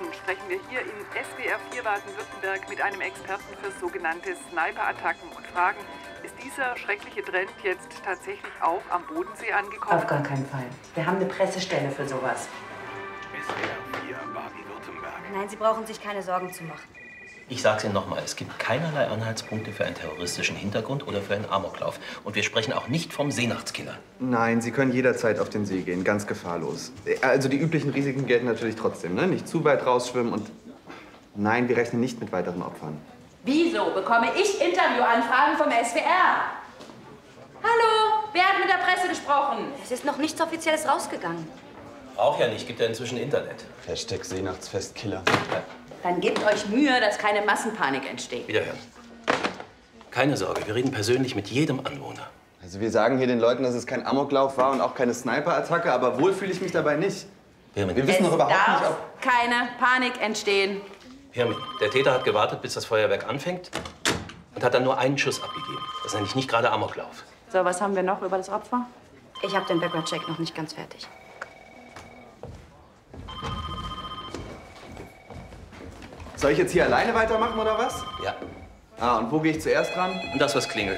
Minuten sprechen wir hier in SWR 4 Baden-Württemberg mit einem Experten für sogenannte Sniper-Attacken und fragen, ist dieser schreckliche Trend jetzt tatsächlich auch am Bodensee angekommen? Auf gar keinen Fall. Wir haben eine Pressestelle für sowas. SWR 4 Baden-Württemberg. Nein, Sie brauchen sich keine Sorgen zu machen. Ich sag's Ihnen nochmal, es gibt keinerlei Anhaltspunkte für einen terroristischen Hintergrund oder für einen Amoklauf. Und wir sprechen auch nicht vom Seenachtskiller. Nein, Sie können jederzeit auf den See gehen, ganz gefahrlos. Also die üblichen Risiken gelten natürlich trotzdem, ne? Nicht zu weit rausschwimmen und nein, wir rechnen nicht mit weiteren Opfern. Wieso bekomme ich Interviewanfragen vom SWR? Hallo, wer hat mit der Presse gesprochen? Es ist noch nichts Offizielles rausgegangen. Auch ja nicht, gibt ja inzwischen Internet. Hashtag Seenachtsfestkiller. Dann gebt euch Mühe, dass keine Massenpanik entsteht. Wiederhören. Keine Sorge, wir reden persönlich mit jedem Anwohner. Also wir sagen hier den Leuten, dass es kein Amoklauf war und auch keine Sniper-Attacke, aber wohl fühle ich mich dabei nicht. Pirmin, Wir wissen doch überhaupt nicht, darf ob... keine Panik entstehen. Pirmin, der Täter hat gewartet, bis das Feuerwerk anfängt und hat dann nur einen Schuss abgegeben. Das ist eigentlich nicht gerade Amoklauf. So, was haben wir noch über das Opfer? Ich habe den Background-Check noch nicht ganz fertig. Soll ich jetzt hier alleine weitermachen oder was? Ja. Ah, und wo gehe ich zuerst ran? Und das, was klingelt.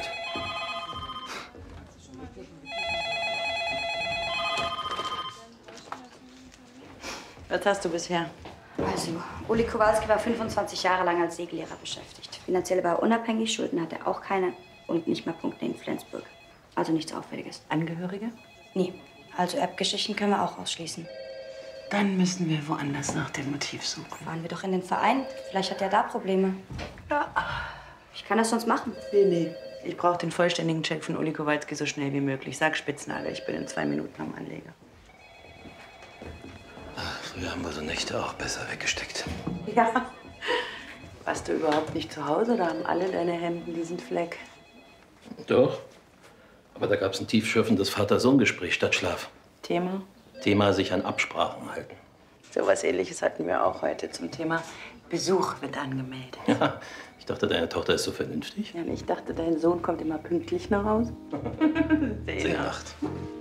Was hast du bisher? Also, Uli Kowalski war 25 Jahre lang als Segellehrer beschäftigt. Finanziell war er unabhängig, Schulden hat er auch keine und nicht mal Punkte in Flensburg. Also nichts Auffälliges. Angehörige? Nee, also Erbgeschichten können wir auch ausschließen. Dann müssen wir woanders nach dem Motiv suchen. Fahren wir doch in den Verein. Vielleicht hat er da Probleme. Ja. Ich kann das sonst machen. Nee. Ich brauche den vollständigen Check von Uli Kowalski so schnell wie möglich. Sag Spitznagel, ich bin in 2 Minuten am Anleger. Früher haben wir so Nächte auch besser weggesteckt. Ja. Warst du überhaupt nicht zu Hause? Da haben alle deine Hemden diesen Fleck. Doch. Aber da gab es ein tiefschürfendes Vater-Sohn-Gespräch statt Schlaf. Thema? Thema sich an Absprachen halten. So was Ähnliches hatten wir auch heute zum Thema Besuch wird angemeldet. Ja, ich dachte, deine Tochter ist so vernünftig. Ja, und ich dachte, dein Sohn kommt immer pünktlich nach Hause. Seenacht.